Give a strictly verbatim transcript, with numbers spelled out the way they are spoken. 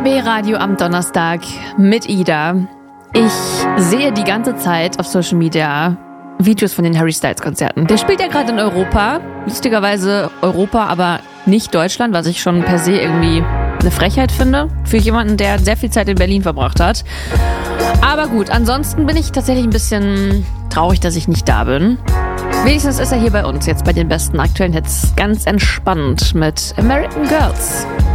B-Radio am Donnerstag mit Ida. Ich sehe die ganze Zeit auf Social Media Videos von den Harry Styles Konzerten. Der spielt ja gerade in Europa. Lustigerweise Europa, aber nicht Deutschland, was ich schon per se irgendwie eine Frechheit finde. Für jemanden, der sehr viel Zeit in Berlin verbracht hat. Aber gut, ansonsten bin ich tatsächlich ein bisschen traurig, dass ich nicht da bin. Wenigstens ist er hier bei uns jetzt bei den besten aktuellen Hits ganz entspannt mit American Girls.